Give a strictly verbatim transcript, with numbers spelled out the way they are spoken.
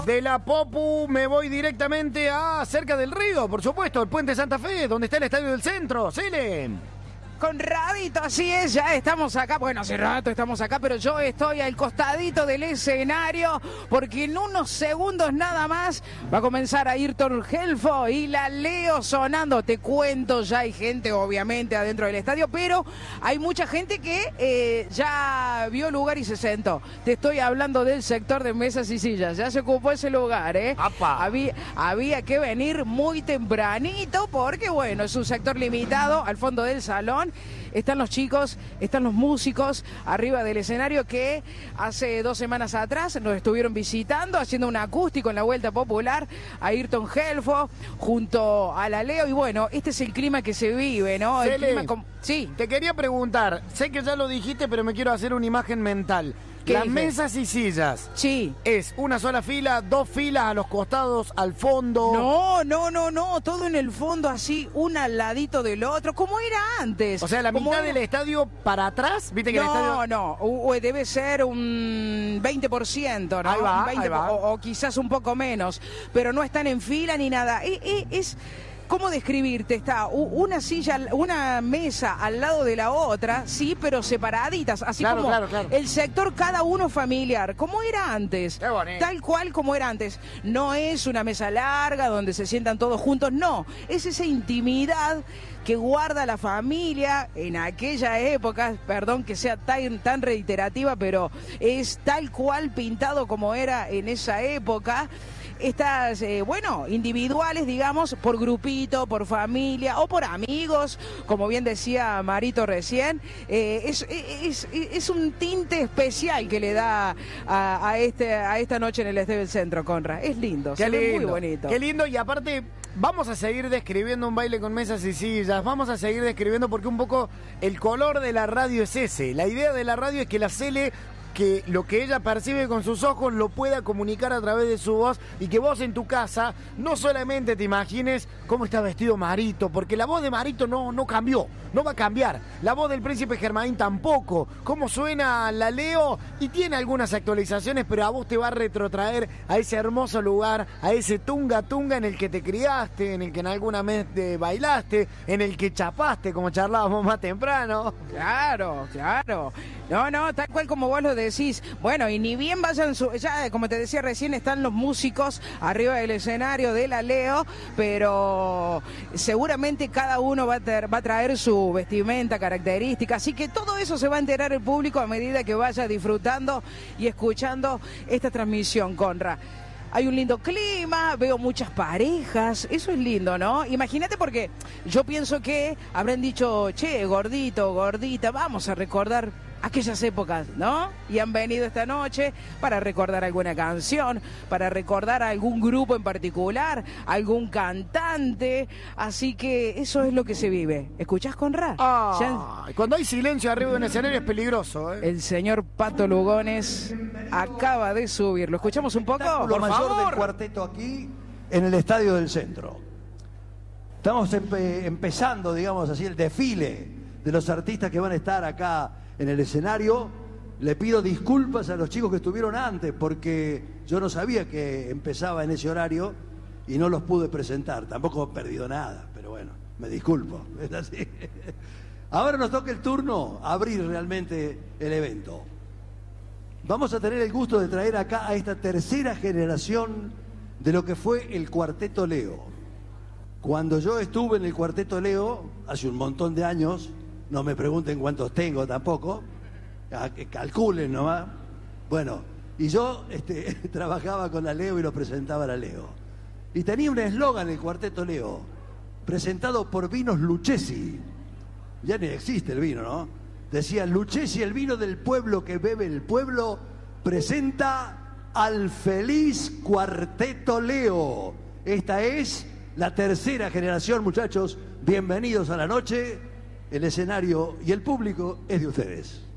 De la Popu me voy directamente a cerca del río, por supuesto, el Puente Santa Fe, donde está el Estadio del Centro. Cele. Conradito, así es, ya estamos acá, bueno, hace rato estamos acá, pero yo estoy al costadito del escenario, porque en unos segundos nada más va a comenzar Ayrton Helfo y la Leo sonando. Te cuento, ya hay gente obviamente adentro del estadio, pero hay mucha gente que eh, ya vio lugar y se sentó. Te estoy hablando del sector de mesas y sillas, ya se ocupó ese lugar, ¿eh? Había, había que venir muy tempranito, porque bueno, es un sector limitado al fondo del salón. Están los chicos, están los músicos arriba del escenario que hace dos semanas atrás nos estuvieron visitando, haciendo un acústico en la Vuelta Popular, a Ayrton Helfo, junto a la Leo. Y bueno, este es el clima que se vive, ¿no? El Cele, clima con... Sí. Te quería preguntar, sé que ya lo dijiste, pero me quiero hacer una imagen mental. Las dije? mesas y sillas. Sí. ¿Es una sola fila, dos filas a los costados, al fondo? No, no, no, no, todo en el fondo así, un al ladito del otro, como era antes. O sea, la mitad era... del estadio para atrás, ¿viste que no, el estadio...? No, no, debe ser un veinte por ciento, ¿no? Ahí va, un veinte, ahí va. O, o quizás un poco menos, pero no están en fila ni nada. Es... es, es ¿Cómo describirte? Está una silla, una mesa al lado de la otra, sí, pero separaditas, así claro, como claro, claro. el sector cada uno familiar, como era antes, tal cual como era antes. No es una mesa larga donde se sientan todos juntos, no, es esa intimidad que guarda la familia en aquella época, perdón que sea tan, tan reiterativa, pero es tal cual pintado como era en esa época. Estas, eh, bueno, individuales, digamos, por grupito, por familia o por amigos, como bien decía Marito recién, eh, es, es, es un tinte especial que le da a, a, este, a esta noche en el Estadio del Centro, Conra. Es lindo, Qué se lindo, ve muy bonito. Qué lindo, y aparte vamos a seguir describiendo un baile con mesas y sillas, vamos a seguir describiendo porque un poco el color de la radio es ese. La idea de la radio es que la Cele, que lo que ella percibe con sus ojos lo pueda comunicar a través de su voz, y que vos en tu casa no solamente te imagines cómo está vestido Marito, porque la voz de Marito no, no cambió, no va a cambiar, la voz del Príncipe Germain tampoco, cómo suena la Leo, y tiene algunas actualizaciones, pero a vos te va a retrotraer a ese hermoso lugar, a ese tunga tunga en el que te criaste, en el que en alguna vez te bailaste, en el que chapaste, como charlábamos más temprano. Claro, claro. No, no, tal cual como vos lo decís. Bueno, y ni bien vayan, su... ya como te decía recién, están los músicos arriba del escenario de la Leo, pero seguramente cada uno va a, ter... va a traer su vestimenta característica, así que todo eso se va a enterar el público a medida que vaya disfrutando y escuchando esta transmisión, Conra. Hay un lindo clima, veo muchas parejas, eso es lindo, ¿no? Imagínate, porque yo pienso que habrán dicho, che, gordito, gordita, vamos a recordar aquellas épocas, ¿no? Y han venido esta noche para recordar alguna canción, para recordar a algún grupo en particular, algún cantante, así que eso es lo que se vive. ¿Escuchás, Conrad? Ah, ya... Cuando hay silencio arriba de un escenario es peligroso, ¿eh? El señor Pato Lugones acaba de subir. ¿Lo escuchamos un poco? Lo Por mayor favor. del cuarteto aquí en el Estadio del Centro. Estamos empe empezando, digamos así, el desfile de los artistas que van a estar acá en el escenario. Le pido disculpas a los chicos que estuvieron antes, porque yo no sabía que empezaba en ese horario y no los pude presentar. Tampoco he perdido nada, pero bueno, me disculpo. Es así. Ahora nos toca el turno abrir realmente el evento. Vamos a tener el gusto de traer acá a esta tercera generación de lo que fue el Cuarteto Leo. Cuando yo estuve en el Cuarteto Leo, hace un montón de años, no me pregunten cuántos tengo tampoco, calculen nomás. Bueno, y yo este, trabajaba con la Leo y lo presentaba a la Leo. Y tenía un eslogan el Cuarteto Leo, presentado por Vinos Lucchesi. Ya ni existe el vino, ¿no? Decía, Lucchesi, el vino del pueblo que bebe el pueblo, presenta al feliz Cuarteto Leo. Esta es la tercera generación, muchachos. Bienvenidos a la noche. El escenario y el público es de ustedes.